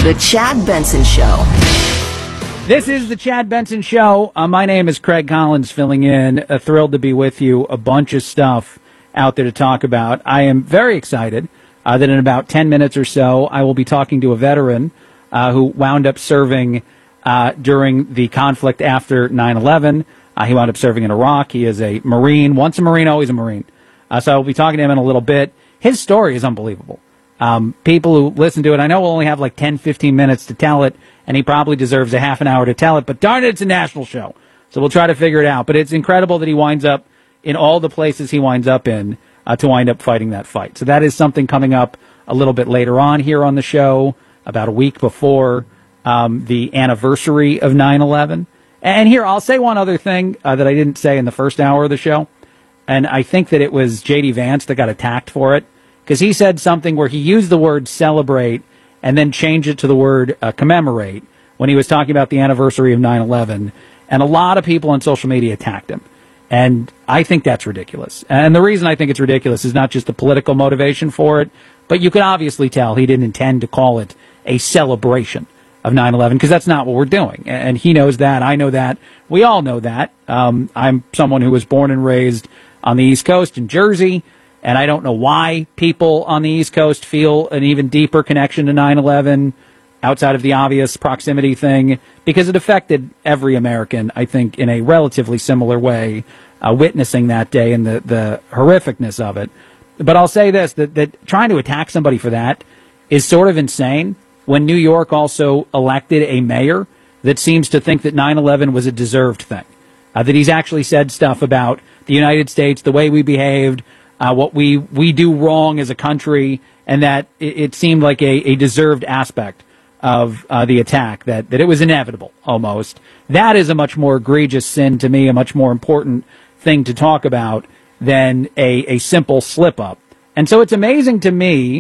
The Chad Benson Show. This is the Chad Benson Show. My name is Craig Collins, filling in. Thrilled to be with you. A bunch of stuff out there to talk about. I am very excited that in about 10 minutes or so, I will be talking to a veteran who wound up serving during the conflict after 9/11. He wound up serving in Iraq. He is a Marine. Once a Marine, always a Marine. So I will be talking to him in a little bit. His story is unbelievable. People who listen to it, I know will only have like 10, 15 minutes to tell it, and he probably deserves a half an hour to tell it, but darn it, it's a national show. So we'll try to figure it out. But it's incredible that he winds up in all the places he winds up in to wind up fighting that fight. So that is something coming up a little bit later on here on the show, about a week before the anniversary of 9/11. And here, I'll say one other thing that I didn't say in the first hour of the show. And I think that it was J.D. Vance that got attacked for it, because he said something where he used the word celebrate and then changed it to the word commemorate when he was talking about the anniversary of 9/11. And a lot of people on social media attacked him. And I think that's ridiculous. And the reason I think it's ridiculous is not just the political motivation for it, but you could obviously tell he didn't intend to call it a celebration of 9/11, because that's not what we're doing. And he knows that. I know that. We all know that. I'm someone who was born and raised on the East Coast in Jersey, and I don't know why people on the East Coast feel an even deeper connection to 9/11 outside of the obvious proximity thing, because it affected every American, I think, in a relatively similar way, witnessing that day and the horrificness of it. But I'll say this, that trying to attack somebody for that is sort of insane, when New York also elected a mayor that seems to think that 9/11 was a deserved thing. That he's actually said stuff about the United States, the way we behaved, what we do wrong as a country, and that it seemed like a deserved aspect of the attack, that it was inevitable, almost. That is a much more egregious sin to me, a much more important thing to talk about than a simple slip-up. And so it's amazing to me,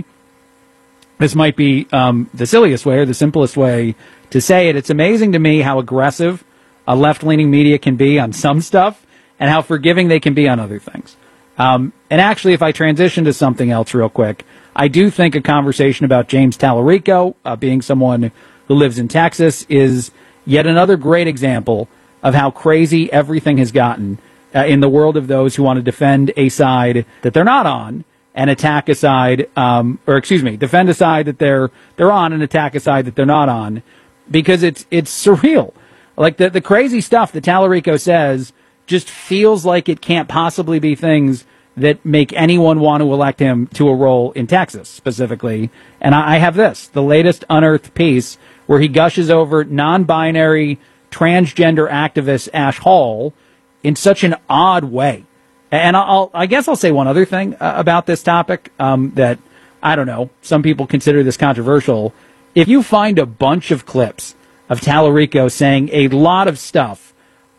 this might be the silliest way or the simplest way to say it, it's amazing to me how aggressive a left-leaning media can be on some stuff and how forgiving they can be on other things. And actually, if I transition to something else real quick, I do think a conversation about James Tallarico, being someone who lives in Texas, is yet another great example of how crazy everything has gotten in the world of those who want to defend a side that they're not on and attack a side, defend a side that they're on and attack a side that they're not on, because it's surreal. Like the crazy stuff that Tallarico says just feels like it can't possibly be things that make anyone want to elect him to a role in Texas, specifically. And I have this, the latest unearthed piece, where he gushes over non-binary transgender activist Ash Hall in such an odd way. And I guess I'll say one other thing about this topic, that, I don't know, some people consider this controversial. If you find a bunch of clips of Tallarico saying a lot of stuff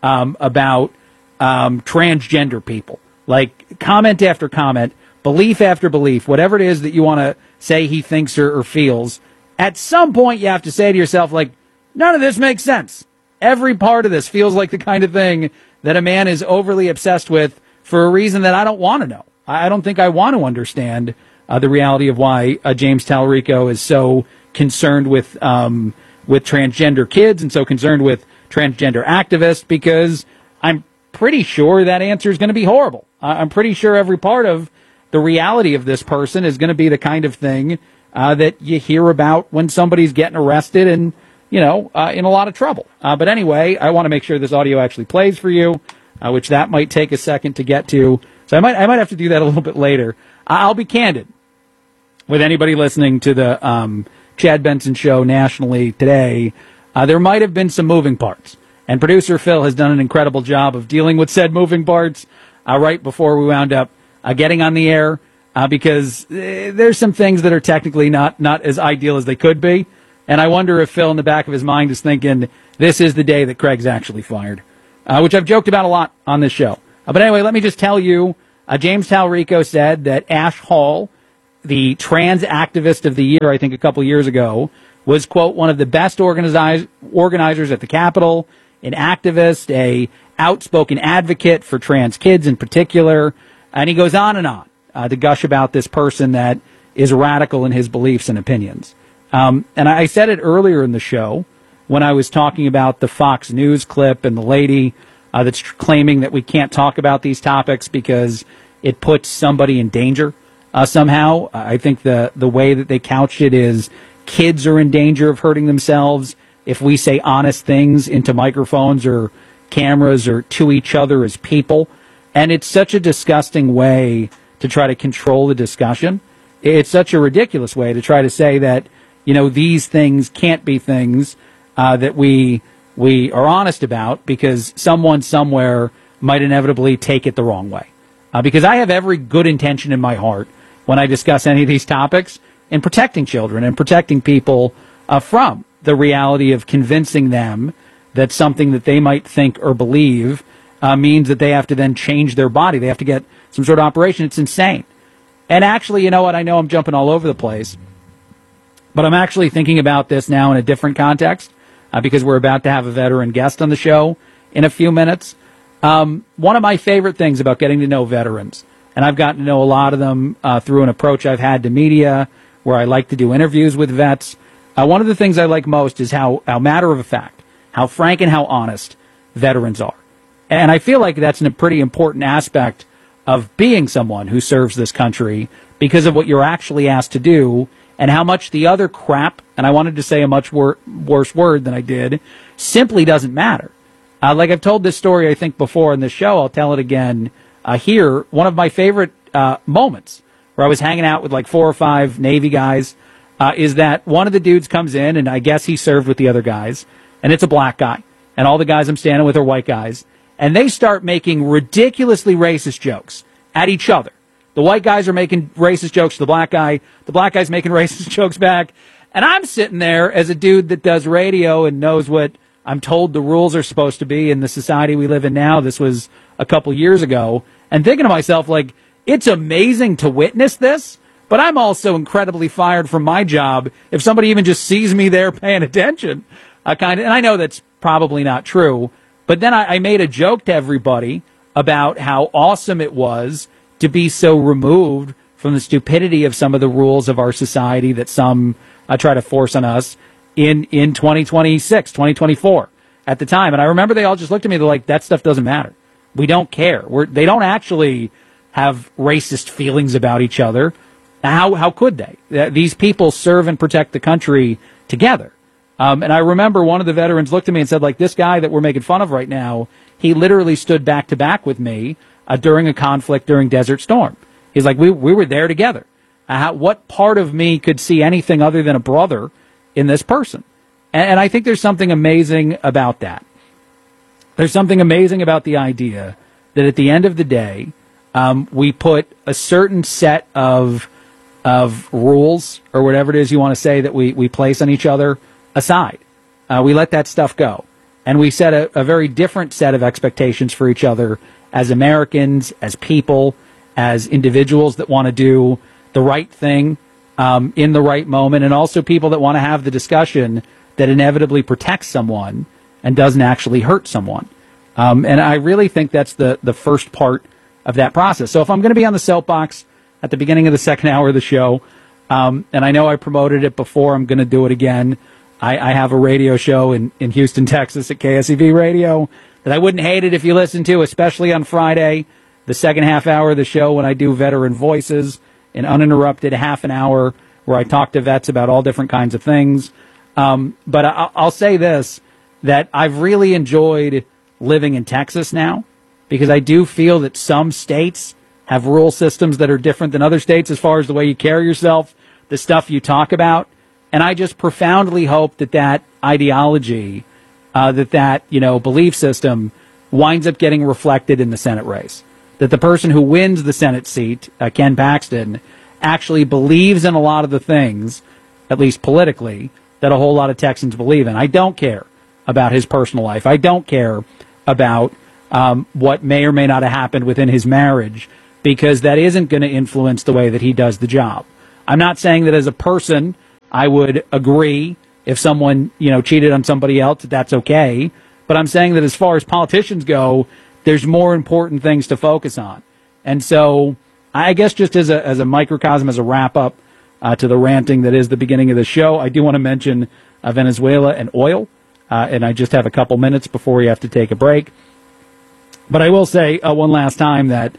about transgender people, like comment after comment, belief after belief, whatever it is that you want to say he thinks or feels, at some point you have to say to yourself, like, none of this makes sense. Every part of this feels like the kind of thing that a man is overly obsessed with for a reason that I don't want to know. I don't think I want to understand the reality of why James Tallarico is so concerned with transgender kids and so concerned with transgender activists, because I'm pretty sure that answer is going to be horrible. I'm pretty sure every part of the reality of this person is going to be the kind of thing that you hear about when somebody's getting arrested and, in a lot of trouble. But anyway, I want to make sure this audio actually plays for you, which that might take a second to get to. So I might have to do that a little bit later. I'll be candid with anybody listening to the Chad Benson Show nationally today. There might have been some moving parts, and producer Phil has done an incredible job of dealing with said moving parts right before we wound up getting on the air, because there's some things that are technically not as ideal as they could be. And I wonder if Phil in the back of his mind is thinking, this is the day that Craig's actually fired, which I've joked about a lot on this show. But anyway, let me just tell you, James Tallarico said that Ash Hall, the trans activist of the year, I think a couple years ago, was, quote, one of the best organizers at the Capitol, an activist, a outspoken advocate for trans kids in particular. And he goes on to gush about this person that is radical in his beliefs and opinions. And I said it earlier in the show when I was talking about the Fox News clip and the lady that's claiming that we can't talk about these topics because it puts somebody in danger somehow. I think the way that they couch it is kids are in danger of hurting themselves if we say honest things into microphones or cameras or to each other as people. And it's such a disgusting way to try to control the discussion. It's such a ridiculous way to try to say that, these things can't be things that we are honest about because someone somewhere might inevitably take it the wrong way. Because I have every good intention in my heart when I discuss any of these topics in protecting children and protecting people from the reality of convincing them that something that they might think or believe means that they have to then change their body. They have to get some sort of operation. It's insane. And actually, you know what? I know I'm jumping all over the place, but I'm actually thinking about this now in a different context because we're about to have a veteran guest on the show in a few minutes. One of my favorite things about getting to know veterans, and I've gotten to know a lot of them through an approach I've had to media where I like to do interviews with vets. One of the things I like most is how matter of fact, how frank and how honest veterans are. And I feel like that's a pretty important aspect of being someone who serves this country because of what you're actually asked to do and how much the other crap, and I wanted to say a much worse word than I did, simply doesn't matter. Like I've told this story, I think, before in the show. I'll tell it again here. One of my favorite moments where I was hanging out with like 4 or 5 Navy guys is that one of the dudes comes in, and I guess he served with the other guys, and it's a black guy. And all the guys I'm standing with are white guys. And they start making ridiculously racist jokes at each other. The white guys are making racist jokes to the black guy. The black guy's making racist jokes back. And I'm sitting there as a dude that does radio and knows what I'm told the rules are supposed to be in the society we live in now. This was a couple years ago. And thinking to myself, like, it's amazing to witness this, but I'm also incredibly fired from my job if somebody even just sees me there paying attention. And I know that's probably not true. But then I made a joke to everybody about how awesome it was to be so removed from the stupidity of some of the rules of our society that some try to force on us in 2026, 2024 at the time. And I remember they all just looked at me, they're like, that stuff doesn't matter. We don't care. They don't actually have racist feelings about each other. How could they? These people serve and protect the country together. And I remember one of the veterans looked at me and said, like, this guy that we're making fun of right now, he literally stood back to back with me during a conflict during Desert Storm. He's like, we were there together. What part of me could see anything other than a brother in this person? And I think there's something amazing about that. There's something amazing about the idea that at the end of the day, we put a certain set of rules or whatever it is you want to say that we place on each other aside. We let that stuff go. And we set a very different set of expectations for each other as Americans, as people, as individuals that want to do the right thing in the right moment, and also people that want to have the discussion that inevitably protects someone and doesn't actually hurt someone. And I really think that's the first part of that process. So if I'm going to be on the soapbox at the beginning of the second hour of the show, and I know I promoted it before, I'm going to do it again. I have a radio show in Houston, Texas at KSEV Radio that I wouldn't hate it if you listened to, especially on Friday, the second half hour of the show when I do Veteran Voices, an uninterrupted half an hour where I talk to vets about all different kinds of things. But I'll say this, that I've really enjoyed living in Texas now because I do feel that some states have rule systems that are different than other states as far as the way you carry yourself, the stuff you talk about. And I just profoundly hope that ideology, that belief system winds up getting reflected in the Senate race. That the person who wins the Senate seat, Ken Paxton, actually believes in a lot of the things, at least politically, that a whole lot of Texans believe in. I don't care about his personal life. I don't care about what may or may not have happened within his marriage, because that isn't going to influence the way that he does the job. I'm not saying that as a person I would agree if someone, cheated on somebody else, that's okay. But I'm saying that as far as politicians go, there's more important things to focus on. And so I guess just as a microcosm, as a wrap up, to the ranting that is the beginning of the show. I do want to mention Venezuela and oil, and I just have a couple minutes before we have to take a break. But I will say one last time that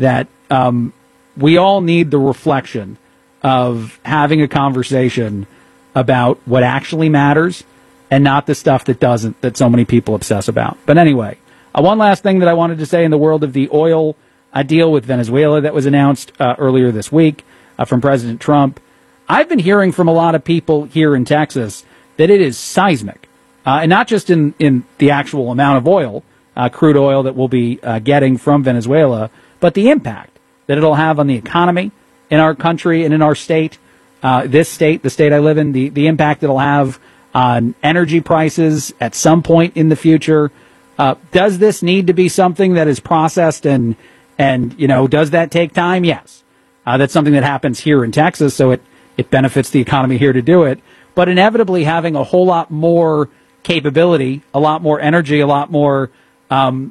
we all need the reflection of having a conversation about what actually matters and not the stuff that doesn't, that so many people obsess about. But anyway, one last thing that I wanted to say in the world of the oil deal with Venezuela that was announced earlier this week from President Trump. I've been hearing from a lot of people here in Texas that it is seismic, and not just in the actual amount of oil, crude oil that we'll be getting from Venezuela, but the impact that it'll have on the economy in our country and in our state, this state, the state I live in, the impact it'll have on energy prices at some point in the future. Does this need to be something that is processed and does that take time? Yes. That's something that happens here in Texas, so it benefits the economy here to do it. But inevitably having a whole lot more capability, a lot more energy, a lot more, a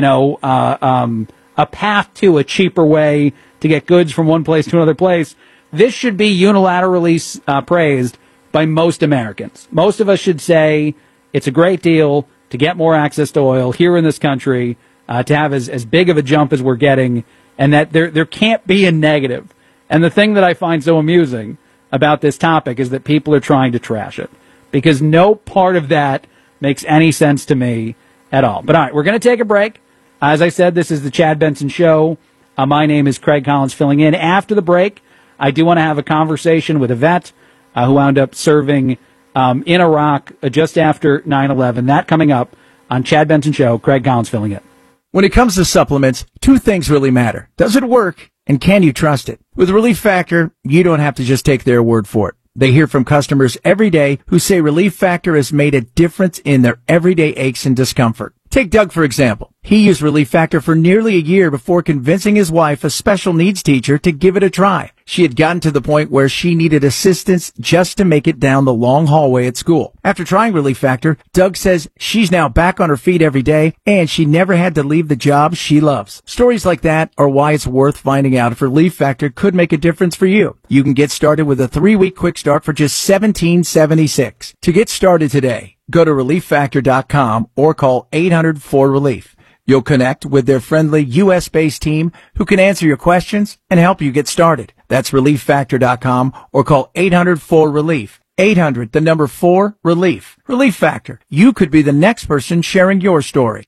path to a cheaper way to get goods from one place to another place. This should be unilaterally praised by most Americans. Most of us should say it's a great deal to get more access to oil here in this country, to have as big of a jump as we're getting, and that there can't be a negative. And the thing that I find so amusing about this topic is that people are trying to trash it, because no part of that makes any sense to me at all. But all right, we're going to take a break. As I said, this is the Chad Benson Show. My name is Craig Collins filling in. After the break, I do want to have a conversation with a vet who wound up serving in Iraq just after 9/11. That coming up on Chad Benson Show. Craig Collins filling in. When it comes to supplements, two things really matter. Does it work, and can you trust it? With Relief Factor, you don't have to just take their word for it. They hear from customers every day who say Relief Factor has made a difference in their everyday aches and discomfort. Take Doug, for example. He used Relief Factor for nearly a year before convincing his wife, a special needs teacher, to give it a try. She had gotten to the point where she needed assistance just to make it down the long hallway at school. After trying Relief Factor, Doug says she's now back on her feet every day, and she never had to leave the job she loves. Stories like that are why it's worth finding out if Relief Factor could make a difference for you. You can get started with a 3-week quick start for just $17.76. To get started today, go to ReliefFactor.com or call 800-4RELIEF. You'll connect with their friendly U.S.-based team who can answer your questions and help you get started. That's ReliefFactor.com or call 800-4RELIEF. 800, the number 4, RELIEF. Relief Factor. You could be the next person sharing your story.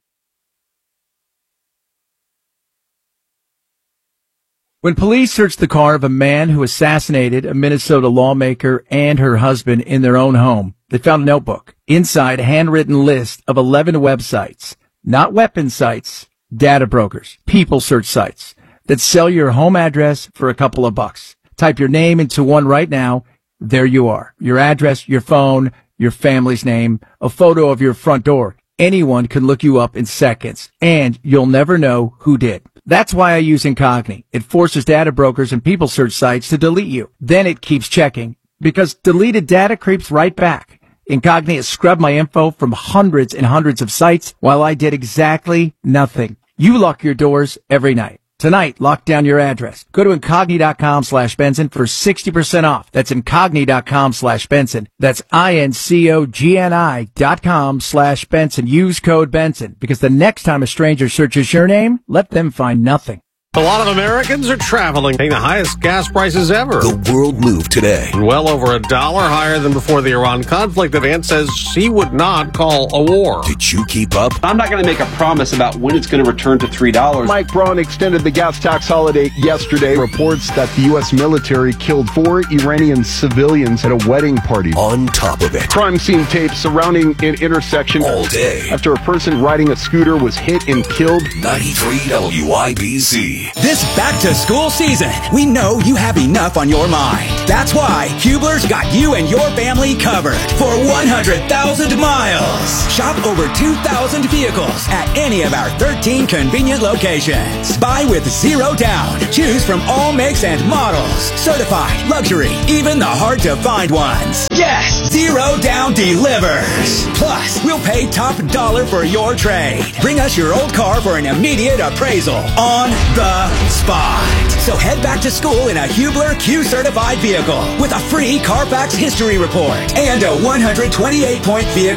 When police searched the car of a man who assassinated a Minnesota lawmaker and her husband in their own home, they found a notebook. Inside, a handwritten list of 11 websites. Not weapon sites, data brokers, people search sites that sell your home address for a couple of bucks. Type your name into one right now. There you are. Your address, your phone, your family's name, a photo of your front door. Anyone can look you up in seconds, and you'll never know who did. That's why I use Incogni. It forces data brokers and people search sites to delete you. Then it keeps checking, because deleted data creeps right back. Incogni has scrubbed my info from hundreds and hundreds of sites while I did exactly nothing. You lock your doors every night. Tonight, lock down your address. Go to Incogni.com/Benson for 60% off. That's Incogni.com/Benson. That's INCOGNI.com/Benson. Use code Benson, because the next time a stranger searches your name, let them find nothing. A lot of Americans are traveling, paying the highest gas prices ever. The world moved today. Well over $1 higher than before the Iran conflict. The man says he would not call a war. Did you keep up? I'm not going to make a promise about when it's going to return to $3. Mike Braun extended the gas tax holiday yesterday. Reports that the U.S. military killed 4 Iranian civilians at a wedding party. On top of it. Crime scene tape surrounding an intersection. All day. After a person riding a scooter was hit and killed. 93 WIBC. This back-to-school season, we know you have enough on your mind. That's why Hubler's got you and your family covered for 100,000 miles. Shop over 2,000 vehicles at any of our 13 convenient locations. Buy with zero down. Choose from all makes and models. Certified, luxury, even the hard-to-find ones. Yes, zero down delivers. Plus, we'll pay top dollar for your trade. Bring us your old car for an immediate appraisal on the the spot. So head back to school in a Hubler Q-certified vehicle with a free Carfax history report and a 128-point vehicle